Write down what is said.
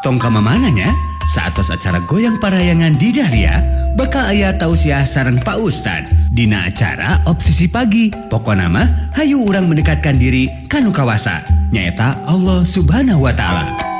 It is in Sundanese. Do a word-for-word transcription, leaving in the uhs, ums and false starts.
tong ka mananya saatos acara goyang parayangan di Dahlia bakal aya tausiah sareng Pak Ustad dina acara Obsesi Pagi. Pokona mah hayu urang mendekatkan diri kanu kawasa nyaeta Allah Subhanahu wa taala.